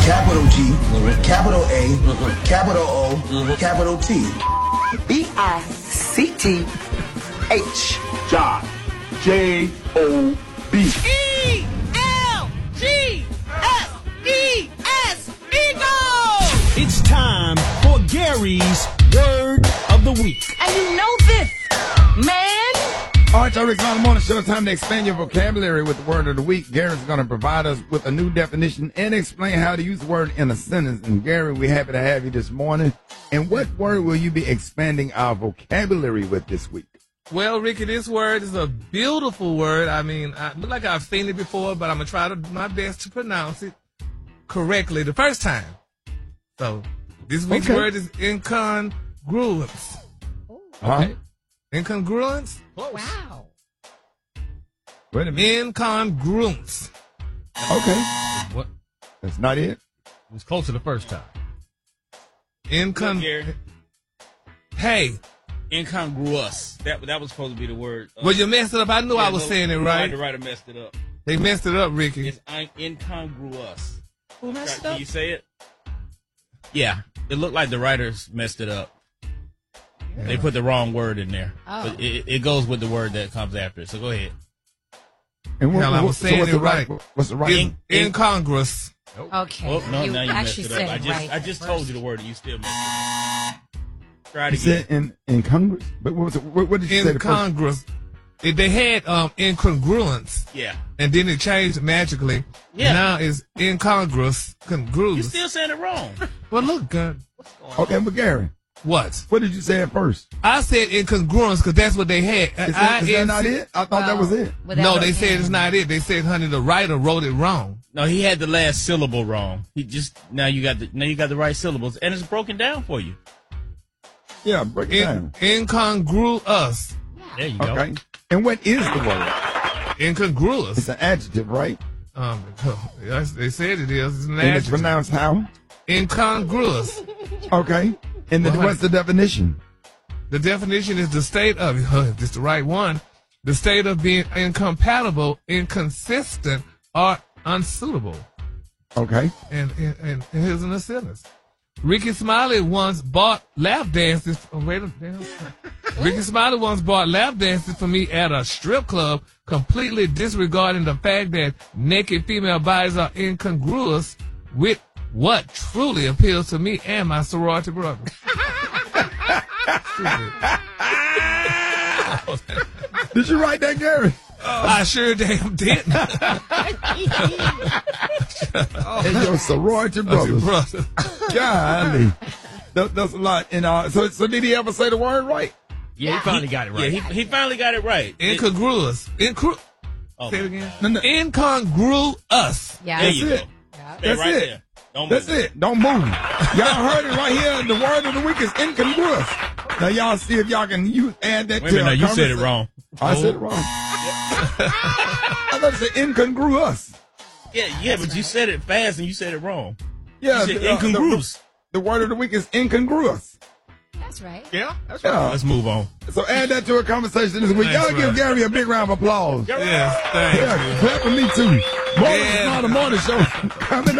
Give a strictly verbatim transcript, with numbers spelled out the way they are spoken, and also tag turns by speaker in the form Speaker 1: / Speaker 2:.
Speaker 1: capital G, mm-hmm. capital A, mm-hmm. capital O, mm-hmm. capital T.
Speaker 2: B I C T H.
Speaker 3: Josh. J O B.
Speaker 4: E L G S E S. Eagle!
Speaker 5: It's time for Gary's Word of the Week.
Speaker 2: And you know this, man.
Speaker 6: All right, y'all, Rick on the Morning Show. Time to expand your vocabulary with the word of the week. Gary's going to provide us with a new definition and explain how to use the word in a sentence. And Gary, we're happy to have you this morning. And what word will you be expanding our vocabulary with this week?
Speaker 7: Well, Ricky, this word is a beautiful word. I mean, I look like I've seen it before, but I'm going to try to do my best to pronounce it correctly the first time. So, this week's okay. word is incongruence.
Speaker 6: Huh?
Speaker 7: Okay. Incongruence?
Speaker 4: Close. Wow.
Speaker 6: Wait a minute.
Speaker 7: Incongruence.
Speaker 6: Okay.
Speaker 7: What?
Speaker 6: That's not it?
Speaker 5: It was closer the first time.
Speaker 7: Incon. Hey.
Speaker 8: Incongruous. That that was supposed to be the word. Uh,
Speaker 7: well, you messed it up. I knew
Speaker 8: yeah,
Speaker 7: I was
Speaker 8: no,
Speaker 7: saying it
Speaker 8: no,
Speaker 7: right.
Speaker 8: The writer messed it up.
Speaker 7: They messed it up, Ricky.
Speaker 8: It's incongruous.
Speaker 4: Who messed
Speaker 8: Can
Speaker 4: it up?
Speaker 8: you say it? Yeah. It looked like the writers messed it up. Yeah. They put the wrong word in there. Oh. But it, it goes with the word that comes after it. So go ahead.
Speaker 6: And what,
Speaker 7: Hell, I was
Speaker 6: so
Speaker 7: saying
Speaker 6: what's
Speaker 7: it
Speaker 6: the
Speaker 7: right.
Speaker 6: right. What's the right?
Speaker 7: In, incongruous.
Speaker 4: Okay.
Speaker 8: Oh, no,
Speaker 4: you
Speaker 8: now you messed
Speaker 4: actually
Speaker 8: it
Speaker 4: said
Speaker 8: up. I
Speaker 4: it
Speaker 8: just,
Speaker 4: right
Speaker 8: I just
Speaker 4: first.
Speaker 8: told you the word and you still messed it up. Try it
Speaker 6: You
Speaker 8: again.
Speaker 6: said in, incongruous? But what, was it, what, what did you say? The first?
Speaker 7: Incongruous. It- They had um, incongruence.
Speaker 8: Yeah.
Speaker 7: And then it changed magically.
Speaker 8: Yeah.
Speaker 7: Now it's incongruous. Congruous.
Speaker 8: You still saying it wrong.
Speaker 7: Well, look, good.
Speaker 6: Okay, but Gary,
Speaker 7: What?
Speaker 6: what did you say at first?
Speaker 7: I said incongruous because that's what they had.
Speaker 6: Is that, is that not it? I thought that was it.
Speaker 4: Without
Speaker 7: No, they
Speaker 4: a
Speaker 7: said
Speaker 4: hand.
Speaker 7: it's not it. They said, honey, the writer wrote it wrong.
Speaker 8: No, he had the last syllable wrong. He just now you got the now you got the right syllables and it's broken down for you.
Speaker 6: Yeah, break it down.
Speaker 7: In, incongruous.
Speaker 8: There you go.
Speaker 6: Okay. And what is the word?
Speaker 7: Incongruous.
Speaker 6: It's an adjective, right?
Speaker 7: Um, yes, they said it is. It's an
Speaker 6: And it's
Speaker 7: adjective.
Speaker 6: pronounced how?
Speaker 7: Incongruous.
Speaker 6: Okay. And the,
Speaker 7: Well,
Speaker 6: what's the definition?
Speaker 7: The definition is the state of, if this is the right one, the state of being incompatible, inconsistent, or unsuitable.
Speaker 6: Okay.
Speaker 7: And, and, and here's an sentence. Ricky Smiley once bought lap dances. Oh, wait a minute. Ricky Smiley once bought lap dances for me at a strip club, completely disregarding the fact that naked female bodies are incongruous with what truly appeals to me and my sorority brother.
Speaker 6: Did you write that, Gary?
Speaker 7: I sure damn did.
Speaker 6: And your sorority brothers.
Speaker 7: brother.
Speaker 6: Golly. That, that's a lot. And uh, so, so did he ever say the word right?
Speaker 5: Yeah, he finally got it right.
Speaker 8: Yeah, he, he finally got it right.
Speaker 7: Incongruous. Incru-
Speaker 8: Oh,
Speaker 7: Say it again.
Speaker 6: No, no.
Speaker 7: Incongruous.
Speaker 4: Yeah.
Speaker 8: there
Speaker 6: That's
Speaker 8: you
Speaker 6: it.
Speaker 8: go.
Speaker 4: Yeah.
Speaker 8: Stay
Speaker 6: That's
Speaker 8: right
Speaker 6: it.
Speaker 8: there. Don't
Speaker 6: That's
Speaker 8: move.
Speaker 6: it. Don't move. Y'all heard it right here. The word of the week is incongruous. Now y'all see if y'all can use add that
Speaker 8: Wait
Speaker 6: to
Speaker 8: a minute,
Speaker 6: our
Speaker 8: you said it
Speaker 6: conversation.
Speaker 8: wrong.
Speaker 6: I said it wrong. I thought it said incongruous.
Speaker 8: Yeah, yeah, but you said it fast and you said it wrong.
Speaker 6: Yeah,
Speaker 8: You said
Speaker 6: the, uh,
Speaker 8: incongruous.
Speaker 6: The, the word of the week is incongruous.
Speaker 4: That's right.
Speaker 5: Yeah, that's
Speaker 6: Yeah.
Speaker 5: right.
Speaker 8: Let's move on.
Speaker 6: So add that to a conversation this week.
Speaker 7: That's
Speaker 6: Y'all give
Speaker 7: right.
Speaker 6: Gary a big round of applause.
Speaker 7: Yes, thank you.
Speaker 6: Yeah, clap for me too. Morning,
Speaker 7: Yeah.
Speaker 6: yeah. Morning Show coming up.